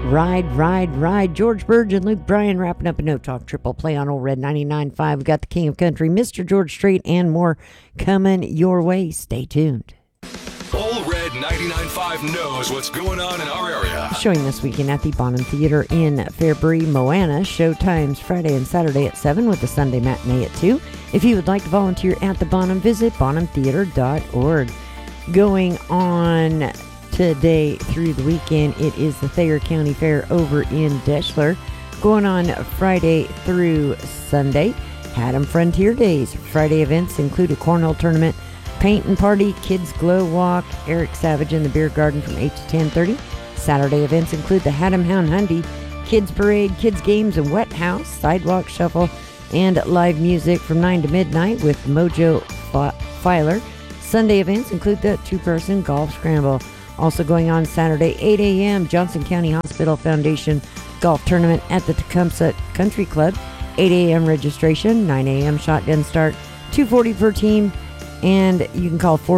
Ride. George Burge and Luke Bryan wrapping up a No Talk triple play on Old Red 99.5. We got the King of Country, Mr. George Strait, and more coming your way. Stay tuned. Old Red 99.5 knows what's going on in our area. Showing this weekend at the Bonham Theater in Fairbury, Moana. Show times Friday and Saturday at 7 with the Sunday matinee at 2. If you would like to volunteer at the Bonham, visit bonhamtheater.org. Going on today through the weekend, it is the Thayer County Fair over in Deshler. Going on Friday through Sunday. Haddam Frontier Days. Friday events include a cornhole tournament, paint and party, kids glow walk, Eric Savage in the beer garden from 8 to 10:30. Saturday events include the Haddam Hound Hundy, kids parade, kids games and wet house, sidewalk shuffle, and live music from 9 to midnight with Mojo Filer. Sunday events include the two-person golf scramble. Also going on Saturday, 8 a.m., Johnson County Hospital Foundation Golf Tournament at the Tecumseh Country Club. 8 a.m. registration, 9 a.m. shotgun start, $240 per team, and you can call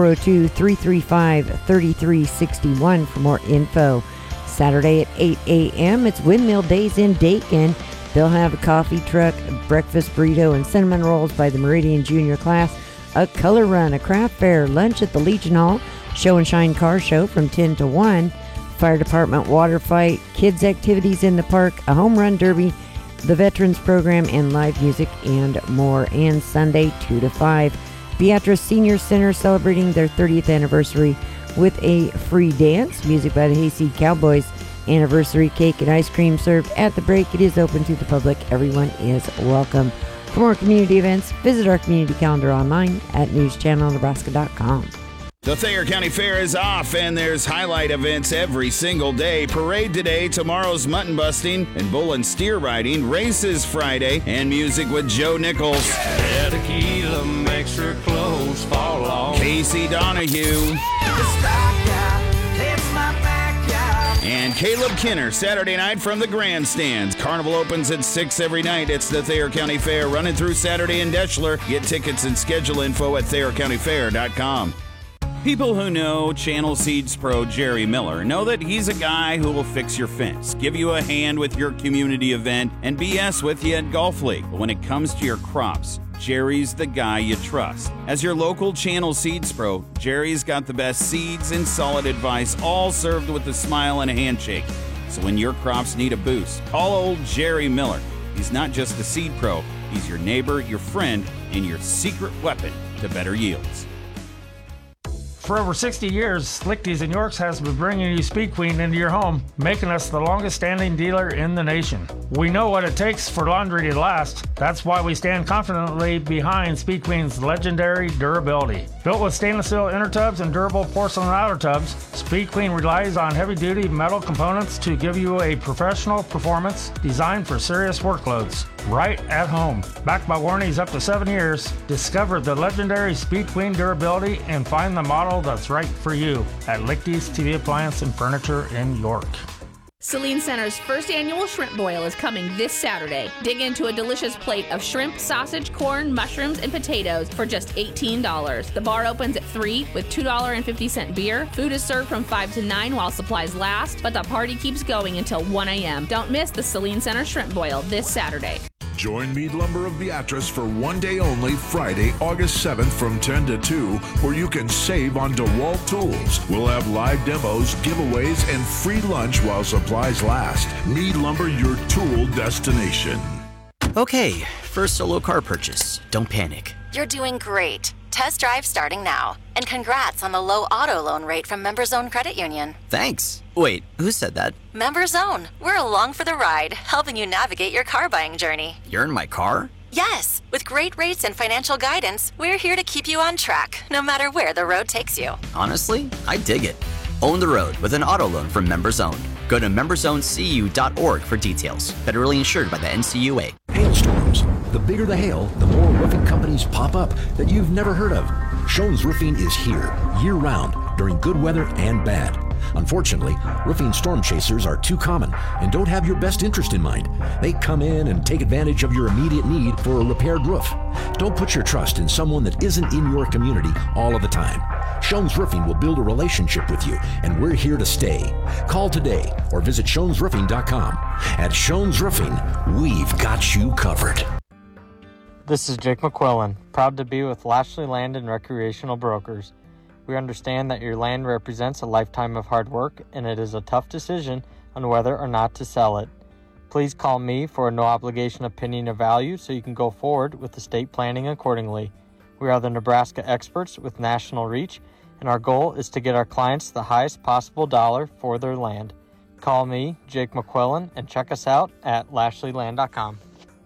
402-335-3361 for more info. Saturday at 8 a.m., it's Windmill Days in Dakin. They'll have a coffee truck, breakfast burrito, and cinnamon rolls by the Meridian Junior class, a color run, a craft fair, lunch at the Legion Hall, show and shine car show from 10 to 1, fire department water fight, kids activities in the park, a home run derby, the veterans program, and live music and more. And Sunday 2 to 5, Beatrice Senior Center celebrating their 30th anniversary with a free dance, music by the Hayseed Cowboys, anniversary cake and ice cream served at the break. It is open to the public. Everyone is welcome. For more community events, visit our community calendar online at newschannelnebraska.com. The Thayer County Fair is off, and there's highlight events every single day. Parade today, tomorrow's mutton busting and bull and steer riding, races Friday, and music with Joe Nichols. Yeah, tequila makes her clothes fall off. Casey Donahue. And Caleb Kinner, Saturday night from the grandstands. Carnival opens at 6 every night. It's the Thayer County Fair running through Saturday in Deshler. Get tickets and schedule info at ThayerCountyFair.com. People who know Channel Seeds Pro Jerry Miller know that he's a guy who will fix your fence, give you a hand with your community event, and BS with you at Golf League. But when it comes to your crops, Jerry's the guy you trust. As your local Channel Seeds Pro, Jerry's got the best seeds and solid advice, all served with a smile and a handshake. So when your crops need a boost, call old Jerry Miller. He's not just a seed pro, he's your neighbor, your friend, and your secret weapon to better yields. For over 60 years, Slichty's in Yorks has been bringing you Speed Queen into your home, making us the longest standing dealer in the nation. We know what it takes for laundry to last. That's why we stand confidently behind Speed Queen's legendary durability. Built with stainless steel inner tubs and durable porcelain outer tubs, Speed Queen relies on heavy-duty metal components to give you a professional performance designed for serious workloads. Right at home. Backed by warranties up to 7 years, discover the legendary Speed Queen durability and find the model that's right for you at Lichty's TV Appliance and Furniture in York. Saline Center's first annual shrimp boil is coming this Saturday. Dig into a delicious plate of shrimp, sausage, corn, mushrooms, and potatoes for just $18. The bar opens at 3 with $2.50 beer. Food is served from 5 to 9 while supplies last, but the party keeps going until 1 a.m. Don't miss the Saline Center shrimp boil this Saturday. Join Mead Lumber of Beatrice for one day only, Friday, August 7th from 10 to 2, where you can save on DeWalt tools. We'll have live demos, giveaways, and free lunch while supplies last. Mead Lumber, your tool destination. Okay, first solo car purchase. Don't panic. You're doing great. Test drive starting now. And congrats on the low auto loan rate from Members Own Credit Union. Thanks. Wait, who said that? Members Own. We're along for the ride, helping you navigate your car buying journey. You're in my car? Yes. With great rates and financial guidance, we're here to keep you on track, no matter where the road takes you. Honestly, I dig it. Own the road with an auto loan from Members Own. Go to membersowncu.org for details. Federally insured by the NCUA. Hailstorms. The bigger the hail, the more roofing companies pop up that you've never heard of. Schoen's Roofing is here year-round during good weather and bad. Unfortunately, roofing storm chasers are too common and don't have your best interest in mind. They come in and take advantage of your immediate need for a repaired roof. Don't put your trust in someone that isn't in your community all of the time. Shones Roofing will build a relationship with you, and we're here to stay. Call today or visit ShonesRoofing.com. At Shones Roofing, we've got you covered. This is Jake McQuillan, proud to be with Lashley Land and Recreational Brokers. We understand that your land represents a lifetime of hard work, and it is a tough decision on whether or not to sell it. Please call me for a no-obligation opinion of value so you can go forward with estate planning accordingly. We are the Nebraska experts with national reach, and our goal is to get our clients the highest possible dollar for their land. Call me, Jake McQuillan, and check us out at LashleyLand.com.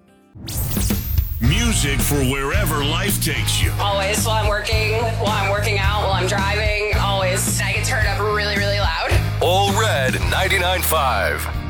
Music for wherever life takes you. Always while I'm working out, while I'm driving, always. I get turned up really, really loud. All Red 99.5.